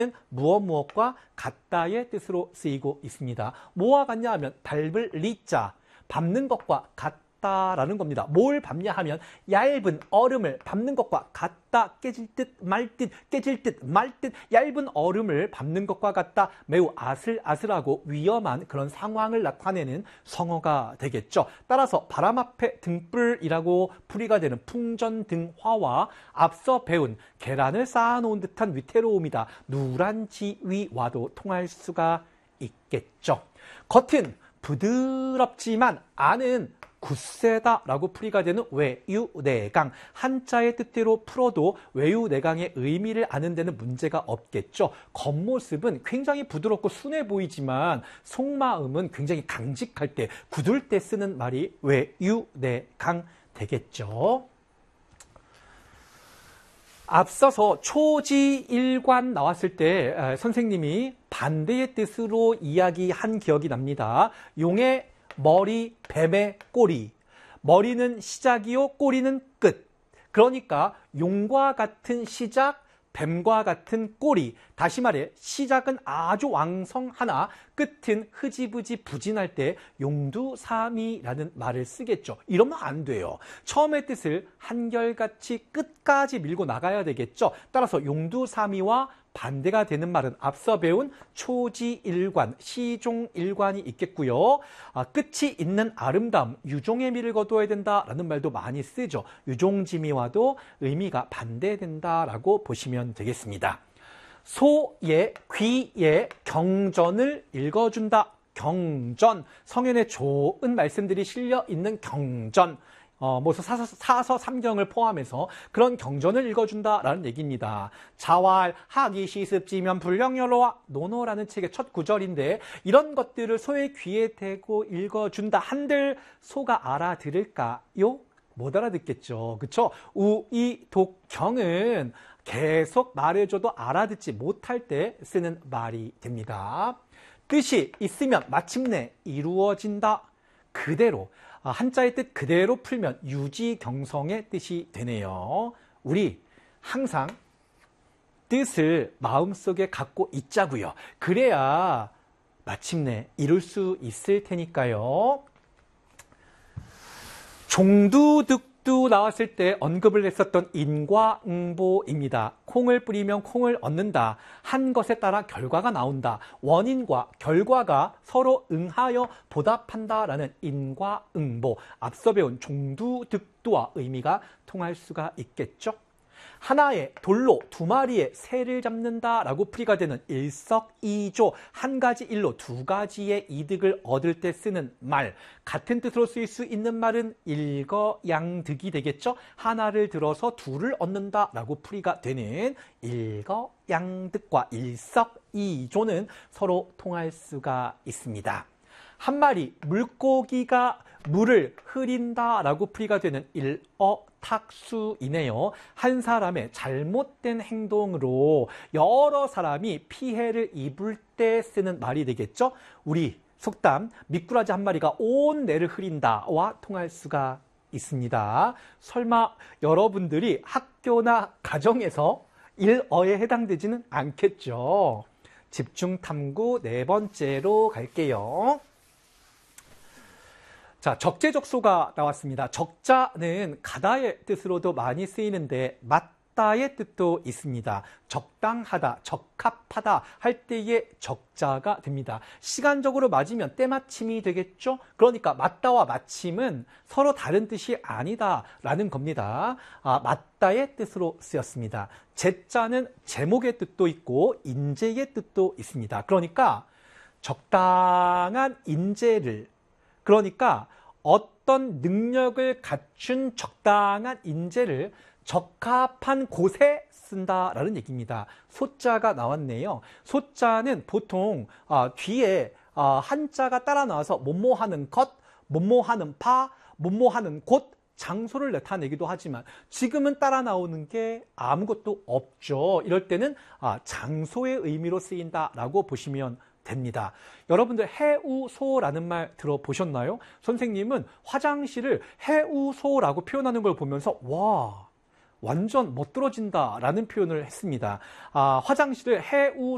무엇과 같다의 뜻으로 쓰이고 있습니다. 뭐와 같냐 하면 밟을 리자, 밟는 것과 같다라는 겁니다. 뭘 밟냐 하면 얇은 얼음을 밟는 것과 같다, 깨질 듯 말 듯, 깨질 듯 말 듯, 얇은 얼음을 밟는 것과 같다, 매우 아슬아슬하고 위험한 그런 상황을 나타내는 성어가 되겠죠. 따라서 바람 앞에 등불이라고 풀이가 되는 풍전등화와 앞서 배운 계란을 쌓아놓은 듯한 위태로움이다, 누란 지위와도 통할 수가 있겠죠. 겉은 부드럽지만 안은 굳세다라고 풀이가 되는 외유내강, 한자의 뜻대로 풀어도 외유내강의 의미를 아는 데는 문제가 없겠죠. 겉모습은 굉장히 부드럽고 순해 보이지만 속마음은 굉장히 강직할 때, 굳을 때 쓰는 말이 외유내강 되겠죠. 앞서서 초지일관 나왔을 때 선생님이 반대의 뜻으로 이야기한 기억이 납니다. 용의 머리, 뱀의 꼬리. 머리는 시작이요, 꼬리는 끝. 그러니까 용과 같은 시작, 뱀과 같은 꼬리. 다시 말해 시작은 아주 왕성하나 끝은 흐지부지 부진할 때 용두사미라는 말을 쓰겠죠. 이러면 안 돼요. 처음의 뜻을 한결같이 끝까지 밀고 나가야 되겠죠. 따라서 용두사미와 반대가 되는 말은 앞서 배운 초지일관, 시종일관이 있겠고요. 끝이 있는 아름다움, 유종의 미를 거두어야 된다라는 말도 많이 쓰죠. 유종지미와도 의미가 반대된다라고 보시면 되겠습니다. 소의 귀의 경전을 읽어준다. 경전, 성현의 좋은 말씀들이 실려 있는 경전. 사서 삼경을 포함해서 그런 경전을 읽어준다라는 얘기입니다. 자활, 하기, 시습지면, 불령여로와 노노라는 책의 첫 구절인데 이런 것들을 소의 귀에 대고 읽어준다 한들 소가 알아들을까요? 못 알아듣겠죠. 그쵸? 우이독경은 계속 말해줘도 알아듣지 못할 때 쓰는 말이 됩니다. 뜻이 있으면 마침내 이루어진다. 그대로. 한자의 뜻 그대로 풀면 유지경성의 뜻이 되네요. 우리 항상 뜻을 마음속에 갖고 있자고요. 그래야 마침내 이룰 수 있을 테니까요. 종두득두 나왔을 때 언급을 했었던 인과응보입니다. 콩을 뿌리면 콩을 얻는다. 한 것에 따라 결과가 나온다. 원인과 결과가 서로 응하여 보답한다라는 인과응보. 앞서 배운 종두득두와 의미가 통할 수가 있겠죠. 하나의 돌로 두 마리의 새를 잡는다라고 풀이가 되는 일석이조, 한 가지 일로 두 가지의 이득을 얻을 때 쓰는 말. 같은 뜻으로 쓰일 수 있는 말은 일거양득이 되겠죠. 하나를 들어서 둘을 얻는다라고 풀이가 되는 일거양득과 일석이조는 서로 통할 수가 있습니다. 한 마리 물고기가 물을 흐린다라고 풀이가 되는 일어탁수이네요. 한 사람의 잘못된 행동으로 여러 사람이 피해를 입을 때 쓰는 말이 되겠죠. 우리 속담 미꾸라지 한 마리가 온 내를 흐린다와 통할 수가 있습니다. 설마 여러분들이 학교나 가정에서 일어에 해당되지는 않겠죠. 집중탐구 네 번째로 갈게요. 자, 적재적소가 나왔습니다. 적자는 가다의 뜻으로도 많이 쓰이는데 맞다의 뜻도 있습니다. 적당하다, 적합하다 할 때의 적자가 됩니다. 시간적으로 맞으면 때마침이 되겠죠? 그러니까 맞다와 마침은 서로 다른 뜻이 아니다라는 겁니다. 맞다의 뜻으로 쓰였습니다. 제자는 제목의 뜻도 있고 인재의 뜻도 있습니다. 그러니까 적당한 인재를, 그러니까 어떤 능력을 갖춘 적당한 인재를 적합한 곳에 쓴다라는 얘기입니다. 소자가 나왔네요. 소자는 보통 뒤에 한자가 따라 나와서 뭐뭐하는 것, 뭐뭐하는 파, 뭐뭐하는 곳, 장소를 나타내기도 하지만 지금은 따라 나오는 게 아무것도 없죠. 이럴 때는 장소의 의미로 쓰인다라고 보시면 됩니다. 여러분들 해우소라는 말 들어보셨나요? 선생님은 화장실을 해우소라고 표현하는 걸 보면서 와, 완전 멋들어진다라는 표현을 했습니다. 화장실을